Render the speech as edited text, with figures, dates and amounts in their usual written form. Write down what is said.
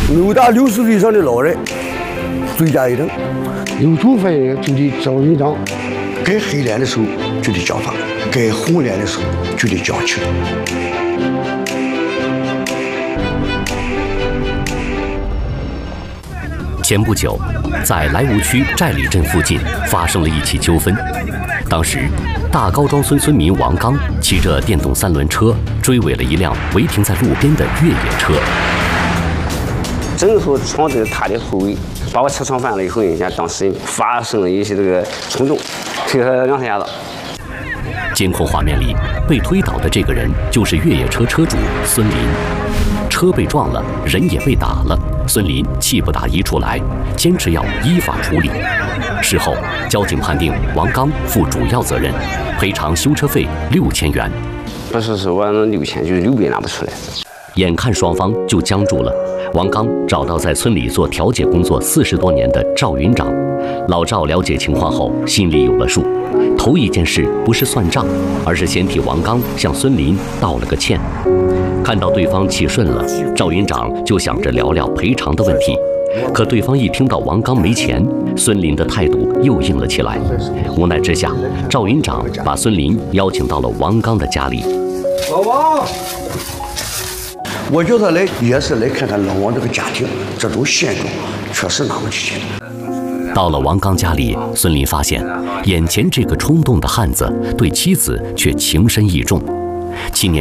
殴打60岁以上的老人，追加一等。 有处分就得找人长， 该黑脸的时候就得奖罚，该红脸的时候就得奖惩。 前不久，在莱芜区寨里镇附近发生了一起纠纷。当时，大高庄村村民王刚骑着电动3轮车追尾了一辆违停在路边的越野车， 正好闯在他的后尾，把我车撞翻了以后，人家当时发生了一些这个冲动，推了2、3下子。 监控画面里被推倒的这个人就是越野车车主孙林。车被撞了，人也被打了，孙林气不打一处来，坚持要依法处理。事后，交警判定王刚负主要责任，赔偿修车费6000元。 不是说我那6000，就是600拿不出来。 眼看双方就僵住了，王刚找到在村里做调解工作40多年的赵云长。老赵了解情况后，心里有了数。头一件事不是算账，而是先替王刚向孙林道了个歉。看到对方气顺了，赵云长就想着聊聊赔偿的问题。可对方一听到王刚没钱，孙林的态度又硬了起来。无奈之下，赵云长把孙林邀请到了王刚的家里。 老王，我叫他来也是来看看老王这个家庭，这种现状确实拿不起钱。 到了王刚家里，孙林发现眼前这个冲动的汉子对妻子却情深意重。7年